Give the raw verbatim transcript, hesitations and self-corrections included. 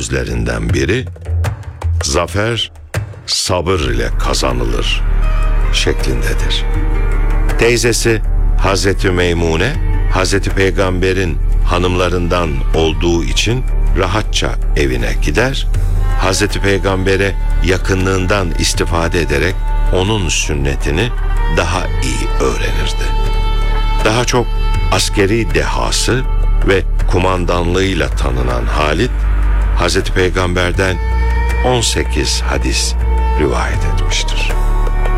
sözlerinden biri, zafer sabır ile kazanılır şeklindedir. Teyzesi Hazreti Meymune, Hazreti Peygamber'in hanımlarından olduğu için rahatça evine gider, Hazreti Peygamber'e yakınlığından istifade ederek onun sünnetini daha iyi öğrenirdi. Daha çok askeri dehası ve kumandanlığıyla tanınan Halid, Hazreti Peygamber'den on sekiz hadis rivayet etmiştir.